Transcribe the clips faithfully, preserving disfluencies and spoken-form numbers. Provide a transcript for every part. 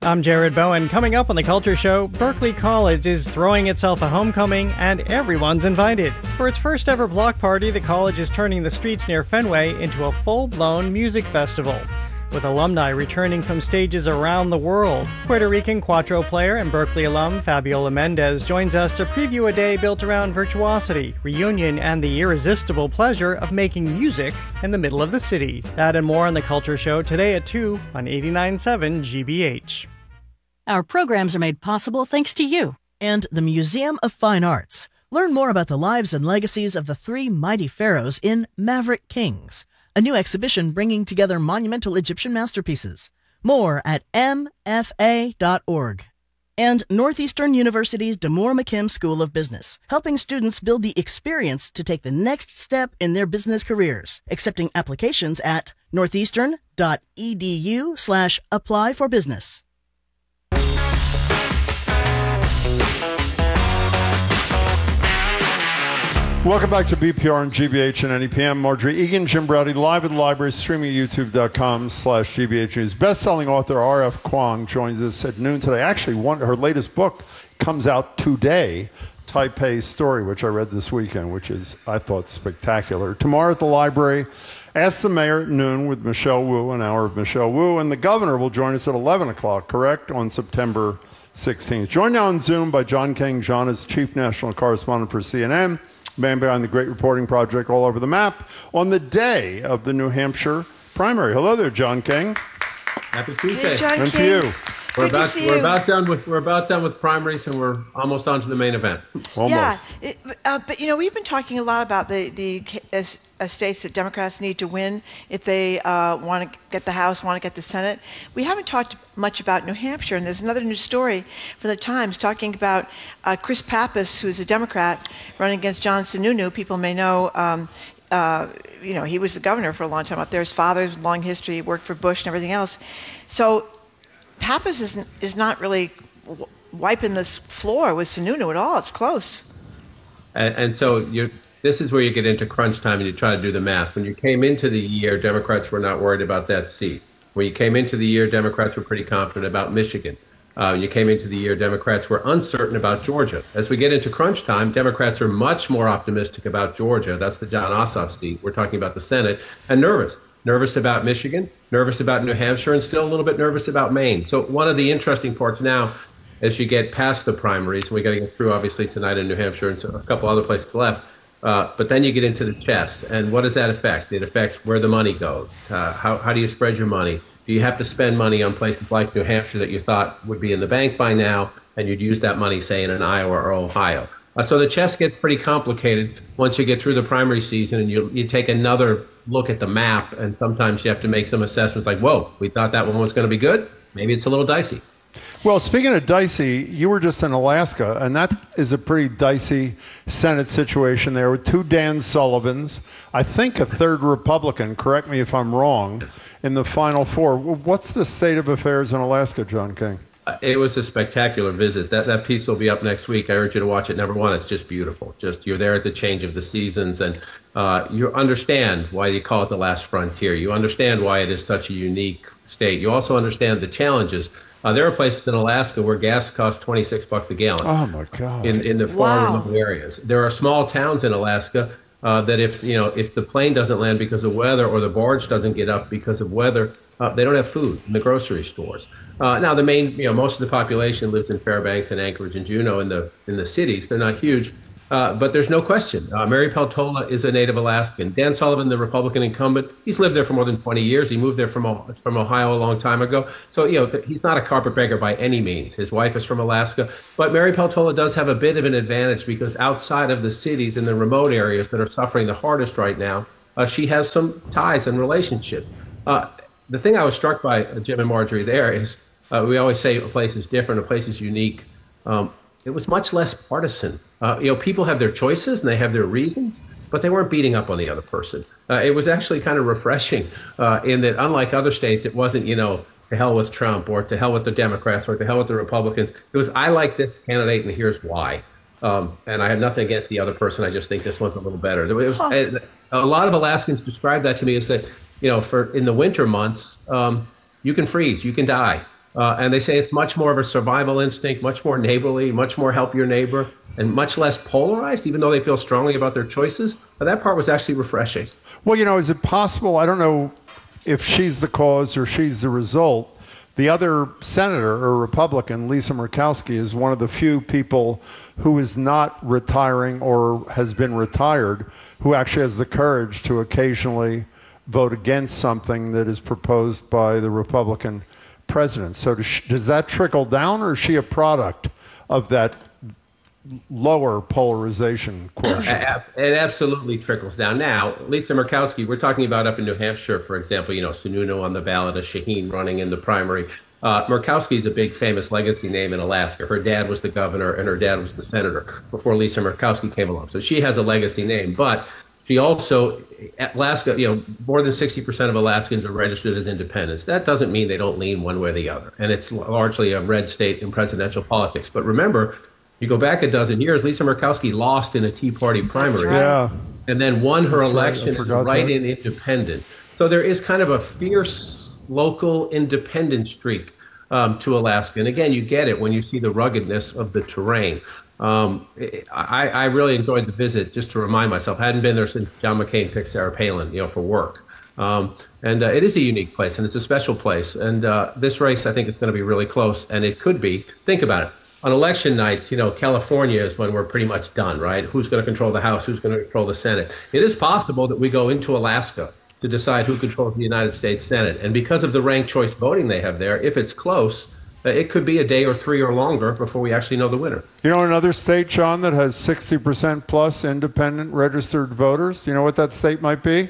I'm Jared Bowen. Coming up on The Culture Show, Berkeley College is throwing itself a homecoming and everyone's invited. For its first ever block party, the college is turning the streets near Fenway into a full-blown music festival, with alumni returning from stages around the world. Puerto Rican cuatro player and Berkeley alum Fabiola Mendez joins us to preview a day built around virtuosity, reunion, and the irresistible pleasure of making music in the middle of the city. That and more on The Culture Show today at two on eighty-nine point seven G B H. Our programs are made possible thanks to you. And the Museum of Fine Arts. Learn more about the lives and legacies of the three mighty pharaohs in Maverick Kings, a new exhibition bringing together monumental Egyptian masterpieces. More at m f a dot org. And Northeastern University's DeMoore McKim School of Business, helping students build the experience to take the next step in their business careers. Accepting applications at northeastern.edu slash apply for business. Welcome back to B P R and G B H and N E P M. Marjorie Egan, Jim Browdy, live at the library, streaming at youtube.com slash GBH News. Best-selling author R F Kuang joins us at noon today. Actually, one, her latest book comes out today, Taipei Story, which I read this weekend, which is, I thought, spectacular. Tomorrow at the library, Ask the Mayor at noon with Michelle Wu, an hour of Michelle Wu, and the governor will join us at eleven o'clock, correct, on September sixteenth. Joined now on Zoom by John King. John is chief national correspondent for C N N. Man behind the great reporting project all over the map on the day of the New Hampshire primary. Hello there, John King. Happy Tuesday. Hey, John and King. to you. We're Good about to see we're you. about done with we're about done with primaries, and we're almost on to the main event. Almost. Yeah, it, uh, but you know we've been talking a lot about the the uh, uh, states that Democrats need to win if they uh, want to get the House, want to get the Senate. We haven't talked much about New Hampshire, and there's another news story from the Times talking about uh, Chris Pappas, who's a Democrat running against John Sununu. People may know. Um, Uh, you know, he was the governor for a long time up there. His father's long history, worked for Bush and everything else. So Pappas is, is not really w- wiping this floor with Sununu at all. It's close. And, and so you this is where you get into crunch time and you try to do the math. When you came into the year, Democrats were not worried about that seat. When you came into the year, Democrats were pretty confident about Michigan. Uh, you came into the year, Democrats were uncertain about Georgia. As we get into crunch time, Democrats are much more optimistic about Georgia. That's the John Ossoff seat. We're talking about the Senate. And nervous. Nervous about Michigan, nervous about New Hampshire, and still a little bit nervous about Maine. So one of the interesting parts now, as you get past the primaries, and we got to get through, obviously, tonight in New Hampshire and a couple other places left, uh, but then you get into the chess. And what does that affect? It affects where the money goes. Uh, how, how do you spread your money? Do you have to spend money on places like New Hampshire that you thought would be in the bank by now, and you'd use that money, say, in an Iowa or Ohio? Uh, so the chess gets pretty complicated once you get through the primary season and you you take another look at the map, and sometimes you have to make some assessments like, whoa, we thought that one was going to be good. Maybe it's a little dicey. Well, speaking of dicey, you were just in Alaska, and that is a pretty dicey Senate situation there with two Dan Sullivans, I think a third Republican, correct me if I'm wrong, in the final four. What's the state of affairs in Alaska, John King? Uh, it was a spectacular visit. That that piece will be up next week. I urge you to watch it. Number one, it's just beautiful. Just you're there at the change of the seasons, and uh, you understand why you call it the last frontier. You understand why it is such a unique state. You also understand the challenges. Uh, there are places in Alaska where gas costs twenty-six bucks a gallon. Oh my God! In in the far Wow. remote areas, there are small towns in Alaska uh, that if you know if the plane doesn't land because of weather or the barge doesn't get up because of weather, uh, they don't have food in the grocery stores. Uh, now the main, you know, most of the population lives in Fairbanks and Anchorage and Juneau in the in the cities. They're not huge. Uh, but there's no question. Uh, Mary Peltola is a native Alaskan. Dan Sullivan, the Republican incumbent, he's lived there for more than twenty years. He moved there from from Ohio a long time ago. So, you know, he's not a carpetbagger by any means. His wife is from Alaska. But Mary Peltola does have a bit of an advantage because outside of the cities in the remote areas that are suffering the hardest right now, uh, she has some ties and relationships. Uh, the thing I was struck by, uh, Jim and Marjorie, there is uh, we always say a place is different, a place is unique. Um, It was much less partisan. Uh, you know, people have their choices and they have their reasons, but they weren't beating up on the other person. Uh, it was actually kind of refreshing uh, in that, unlike other states, it wasn't, you know, to hell with Trump or to hell with the Democrats or to hell with the Republicans. It was, I like this candidate and here's why. Um, and I have nothing against the other person. I just think this one's a little better. It was, huh. A lot of Alaskans describe that to me as that, you know, for in the winter months, um, you can freeze, you can die. Uh, and they say it's much more of a survival instinct, much more neighborly, much more help your neighbor, and much less polarized, even though they feel strongly about their choices. But that part was actually refreshing. Well, you know, is it possible? I don't know if she's the cause or she's the result. The other senator, or Republican, Lisa Murkowski, is one of the few people who is not retiring or has been retired, who actually has the courage to occasionally vote against something that is proposed by the Republican president. So does, she, does that trickle down, or is she a product of that lower polarization quotient? It absolutely trickles down. Now, Lisa Murkowski, we're talking about up in New Hampshire, for example, you know, Sununu on the ballot, a Shaheen running in the primary. Uh, Murkowski is a big famous legacy name in Alaska. Her dad was the governor and her dad was the senator before Lisa Murkowski came along. So she has a legacy name, but she also, Alaska, you know, more than sixty percent of Alaskans are registered as independents. That doesn't mean they don't lean one way or the other. And it's largely a red state in presidential politics. But remember, you go back a dozen years, Lisa Murkowski lost in a Tea Party primary. Right. Yeah. And then won her That's election right. as a that. write-in independent. So there is kind of a fierce local independent streak um, to Alaska. And again, you get it when you see the ruggedness of the terrain. Um, I, I really enjoyed the visit, just to remind myself. I hadn't been there since John McCain picked Sarah Palin, you know, for work. Um, and uh, it is a unique place, and it's a special place. And uh, this race, I think, is going to be really close, and it could be. Think about it. On election nights, you know, California is when we're pretty much done, right? Who's going to control the House? Who's going to control the Senate? It is possible that we go into Alaska to decide who controls the United States Senate. And because of the ranked choice voting they have there, if it's close, uh, it could be a day or three or longer before we actually know the winner. You know another state, John, that has sixty percent plus independent registered voters? You know what that state might be?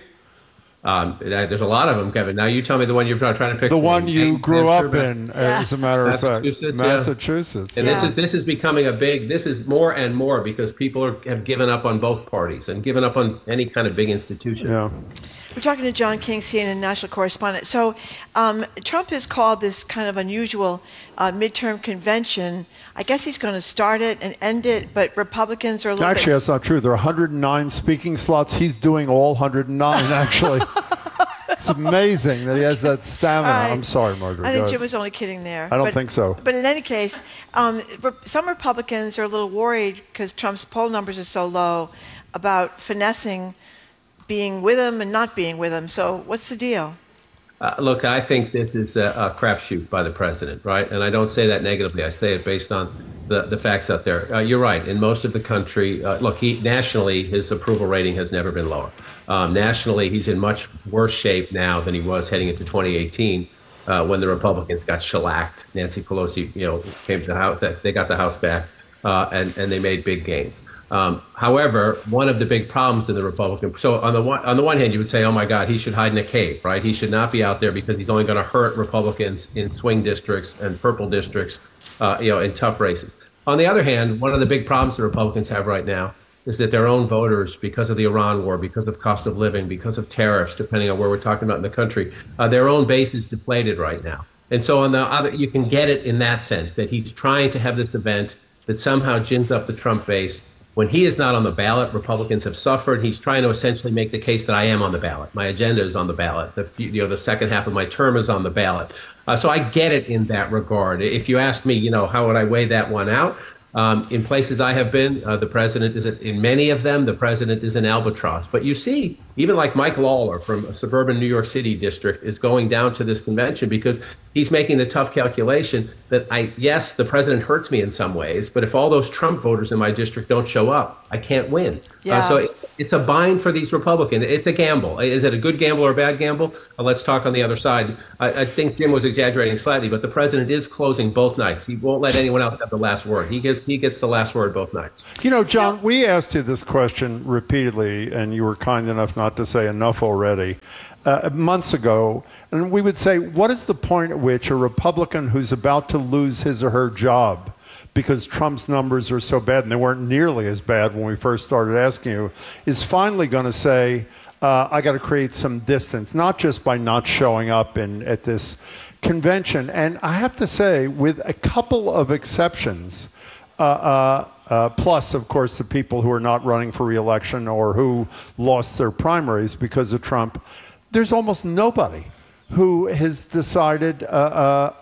Um, there's a lot of them, Kevin. Now you tell me the one you're trying to pick. The one me. you Hey, grew Hampshire, up in, Yeah. as a matter of fact. Massachusetts, yeah. Massachusetts. And Yeah. this is this is becoming a big. This is more and more because people are, have given up on both parties and given up on any kind of big institution. Yeah. We're talking to John King, C N N national correspondent. So um, Trump has called this kind of unusual uh, midterm convention. I guess he's going to start it and end it, but Republicans are a little Actually, bit... that's not true. There are one hundred nine speaking slots. He's doing all one hundred nine, actually. It's amazing that he has that stamina. All right. I'm sorry, Margaret. I think Go Jim ahead. was only kidding there. I don't But- think so. But in any case, um, re- some Republicans are a little worried because Trump's poll numbers are so low about finessing being with him and not being with him. So what's the deal? Uh, look, I think this is a, a crapshoot by the president, right? And I don't say that negatively. I say it based on the, the facts out there. Uh, you're right. In most of the country, uh, look, he, nationally, his approval rating has never been lower. Um, nationally, he's in much worse shape now than he was heading into twenty eighteen uh, when the Republicans got shellacked. Nancy Pelosi, you know, came to the House. They got the House back, uh, and and they made big gains. Um, however, one of the big problems in the Republican, so on the one on the one hand, you would say, oh my God, he should hide in a cave, right? He should not be out there because he's only going to hurt Republicans in swing districts and purple districts, uh, you know, in tough races. On the other hand, one of the big problems the Republicans have right now is that their own voters, because of the Iran war, because of cost of living, because of tariffs, depending on where we're talking about in the country, uh, their own base is deflated right now. And so on the other, you can get it in that sense that he's trying to have this event that somehow gins up the Trump base. When he is not on the ballot, Republicans have suffered. He's trying to essentially make the case that I am on the ballot. My agenda is on the ballot. The you know the second half of my term is on the ballot. Uh, so I get it in that regard. If you ask me, you know, how would I weigh that one out? Um, in places I have been, uh, the president is in many of them. The president is an albatross. But you see, even like Mike Lawler from a suburban New York City district is going down to this convention because he's making the tough calculation that I yes, the president hurts me in some ways, but if all those Trump voters in my district don't show up, I can't win. Yeah. Uh, so it, it's a bind for these Republicans. It's a gamble. Is it a good gamble or a bad gamble? Uh, let's talk on the other side. I, I think Jim was exaggerating slightly, but the president is closing both nights. He won't let anyone else have the last word. He gets he gets the last word both nights. You know, John, we asked you this question repeatedly, and you were kind enough not to say enough already, uh, months ago. And we would say, what is the point at which a Republican who's about to lose his or her job because Trump's numbers are so bad, and they weren't nearly as bad when we first started asking you, is finally going to say, uh, I got to create some distance, not just by not showing up in at this convention. And I have to say, with a couple of exceptions, uh, uh, uh, plus, of course, the people who are not running for re-election or who lost their primaries because of Trump, there's almost nobody who has decided uh, uh, uh,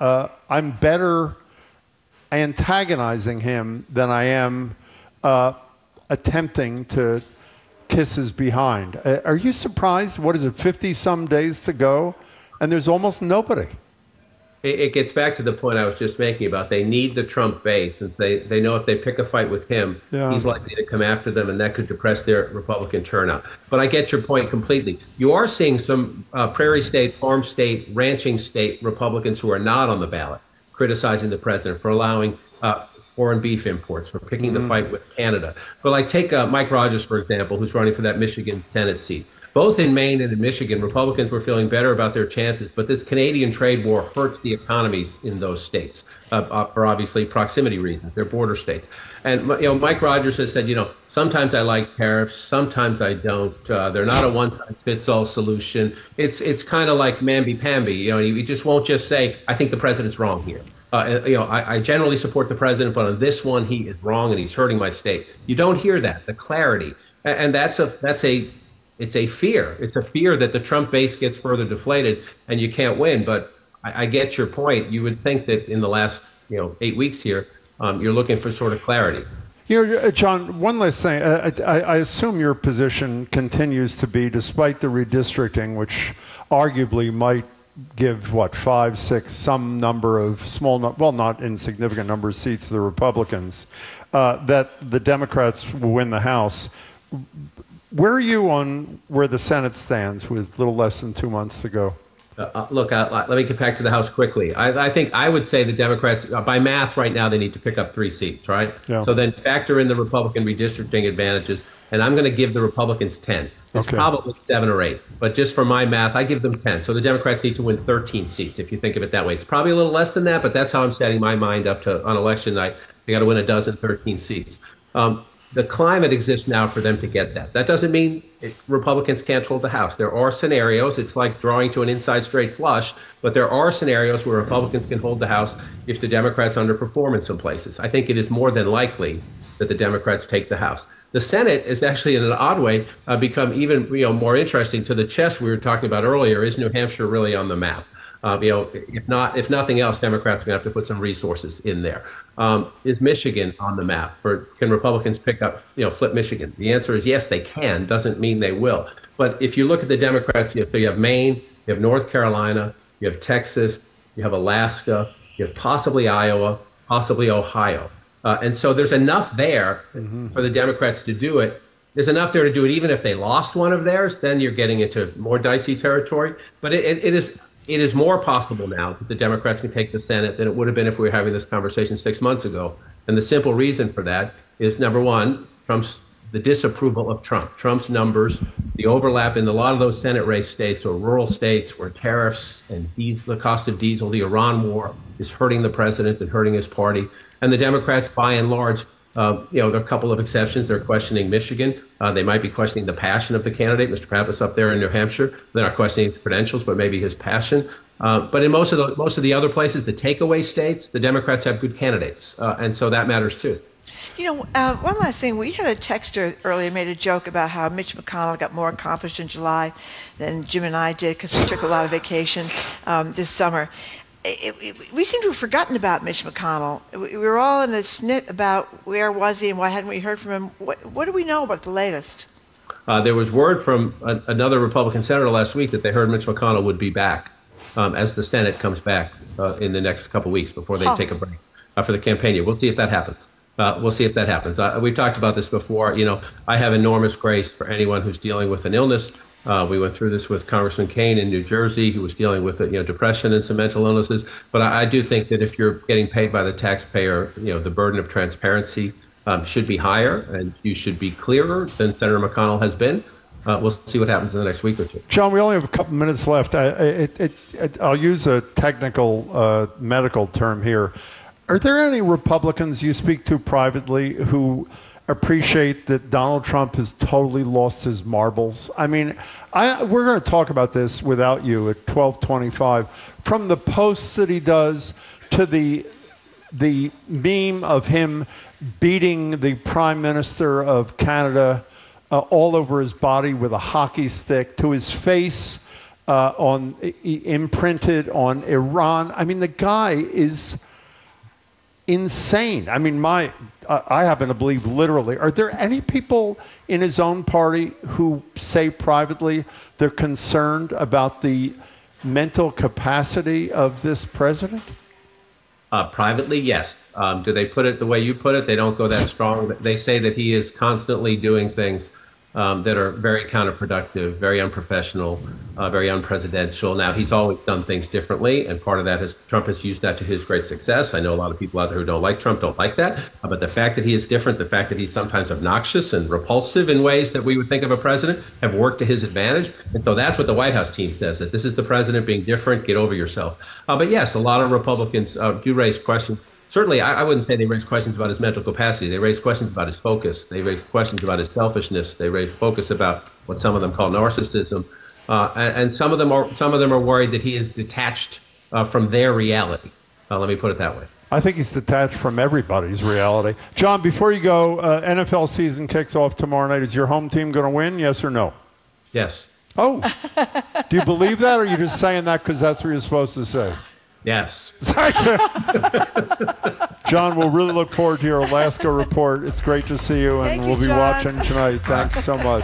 I'm better antagonizing him than I am uh, attempting to kiss his behind. Uh, are you surprised? What is it, fifty-some days to go? And there's almost nobody. It, it gets back to the point I was just making about they need the Trump base, since they, they know if they pick a fight with him, yeah. he's likely to come after them, and that could depress their Republican turnout. But I get your point completely. You are seeing some uh, prairie state, farm state, ranching state Republicans who are not on the ballot criticizing the president for allowing uh, foreign beef imports, for picking mm-hmm. the fight with Canada. But like take uh, Mike Rogers, for example, who's running for that Michigan Senate seat. Both in Maine and in Michigan, Republicans were feeling better about their chances, but this Canadian trade war hurts the economies in those states uh, uh, for obviously proximity reasons. They're border states. And you know, Mike Rogers has said, you know, sometimes I like tariffs, sometimes I don't. Uh, they're not a one-size-fits-all solution. It's it's kind of like mamby-pamby. You know, he, he just won't just say, I think the president's wrong here. Uh, you know, I, I generally support the president, but on this one, he is wrong and he's hurting my state. You don't hear that, the clarity, and, and that's a that's a it's a fear. It's a fear that the Trump base gets further deflated and you can't win. But I, I get your point. You would think that in the last you know eight weeks here, um, you're looking for sort of clarity. You know, John, one last thing. I, I, I assume your position continues to be, despite the redistricting, which arguably might give, what, five, six, some number of small, no, well, not insignificant number of seats to the Republicans, uh, that the Democrats will win the House. Where are you on where the Senate stands with a little less than two months to go? Uh, look, uh, let me get back to the House quickly. I, I think I would say the Democrats, uh, by math right now, they need to pick up three seats, right? Yeah. So then factor in the Republican redistricting advantages, and I'm going to give the Republicans ten. It's okay. Probably seven or eight, but just for my math, I give them ten. So the Democrats need to win thirteen seats, if you think of it that way. It's probably a little less than that, but that's how I'm setting my mind up to on election night. They got to win a dozen, thirteen seats. Um, the climate exists now for them to get that. That doesn't mean it, Republicans can't hold the House. There are scenarios. It's like drawing to an inside straight flush, but there are scenarios where Republicans can hold the House if the Democrats underperform in some places. I think it is more than likely that the Democrats take the House. The Senate is actually, in an odd way, uh, become even you know more interesting. To the chess we were talking about earlier, is New Hampshire really on the map? Um, you know, if not, if nothing else, Democrats are going to have to put some resources in there. Um, is Michigan on the map? For can Republicans pick up, you know, flip Michigan? The answer is yes, they can. Doesn't mean they will. But if you look at the Democrats, you have, you have Maine, you have North Carolina, you have Texas, you have Alaska, you have possibly Iowa, possibly Ohio. Uh, and so there's enough there mm-hmm. for the Democrats to do it. There's enough there to do it even if they lost one of theirs. Then you're getting into more dicey territory. But it, it, it is it is more possible now that the Democrats can take the Senate than it would have been if we were having this conversation six months ago. And the simple reason for that is, number one, Trump's the disapproval of Trump. Trump's numbers, the overlap in a lot of those Senate race states or rural states where tariffs and diesel, the cost of diesel, the Iran war is hurting the president and hurting his party. And the Democrats, by and large, uh, you know, there are a couple of exceptions. They're questioning Michigan. Uh, they might be questioning the passion of the candidate, Mister Pappas up there in New Hampshire. They're not questioning his credentials, but maybe his passion. Uh, but in most of the most of the other places, the takeaway states, the Democrats have good candidates, uh, and so that matters too. You know, uh, one last thing. We had a texter earlier made a joke about how Mitch McConnell got more accomplished in July than Jim and I did because we took a lot of vacation um, this summer. It, it, we seem to have forgotten about Mitch McConnell. We, we were all in a snit about where was he and why hadn't we heard from him. What, what do we know about the latest? Uh, there was word from a, another Republican senator last week that they heard Mitch McConnell would be back um, as the Senate comes back uh, in the next couple weeks before they oh. take a break uh, for the campaign year. We'll see if that happens. Uh, we'll see if that happens. Uh, we've talked about this before. You know, I have enormous grace for anyone who's dealing with an illness. Uh, we went through this with Congressman Kane in New Jersey, who was dealing with, you know, depression and some mental illnesses. But I, I do think that if you're getting paid by the taxpayer, you know, the burden of transparency um, should be higher, and you should be clearer than Senator McConnell has been. Uh, we'll see what happens in the next week or two. John, we only have a couple minutes left. I, it, it, it, I'll use a technical uh, medical term here. Are there any Republicans you speak to privately who appreciate that Donald Trump has totally lost his marbles? I mean, I, we're going to talk about this without you at twelve twenty-five. From the posts that he does to the the meme of him beating the Prime Minister of Canada uh, all over his body with a hockey stick, to his face uh, on imprinted on Iran. I mean, the guy is insane. I mean, my uh, I happen to believe literally. Are there any people in his own party who say privately they're concerned about the mental capacity of this president? Uh, privately, yes. Um, do they put it the way you put it? They don't go that strong. They say that he is constantly doing things um, that are very counterproductive, very unprofessional, uh, very unpresidential. Now, he's always done things differently, and part of that is Trump has used that to his great success. I know a lot of people out there who don't like Trump don't like that, uh, but the fact that he is different, the fact that he's sometimes obnoxious and repulsive in ways that we would think of a president have worked to his advantage. And so that's what the White House team says, that this is the president being different, get over yourself. Uh, but yes, a lot of Republicans uh, do raise questions. Certainly, I, I wouldn't say they raise questions about his mental capacity. They raise questions about his focus. They raise questions about his selfishness. They raise focus about what some of them call narcissism. Uh, and, and some of them are some of them are worried that he is detached uh, from their reality. Uh, let me put it that way. I think he's detached from everybody's reality. John, before you go, uh, N F L season kicks off tomorrow night. Is your home team going to win? Yes or no? Yes. Oh, do you believe that, or are you just saying that because that's what you're supposed to say? Yes. John, we'll really look forward to your Alaska report. It's great to see you, and Thank we'll you, be John. watching tonight. Thanks so much.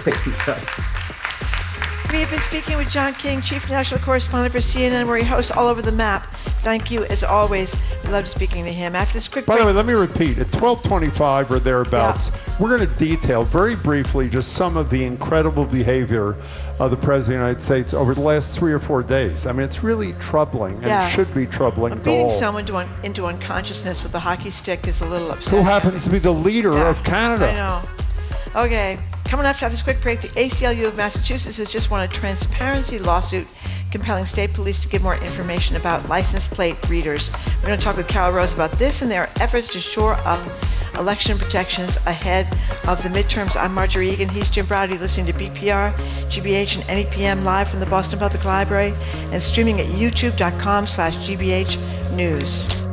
We have been speaking with John King, Chief National Correspondent for C N N, where he hosts All Over the Map. Thank you, as always. We love speaking to him. After this quick By break, the way, let me repeat. At twelve twenty-five or thereabouts, Yeah. we're going to detail very briefly just some of the incredible behavior of the President of the United States over the last three or four days. I mean, it's really troubling, and Yeah. it should be troubling to beating all. someone to un- into unconsciousness with a hockey stick is a little upsetting. Who happens to be the leader Yeah, of Canada? I know. Okay, coming up after this quick break, the A C L U of Massachusetts has just won a transparency lawsuit compelling state police to give more information about license plate readers. We're going to talk with Carol Rose about this and their efforts to shore up election protections ahead of the midterms. I'm Marjorie Egan. He's Jim Browdy, listening to B P R, G B H, and N E P M live from the Boston Public Library and streaming at youtube dot com slash G B H News.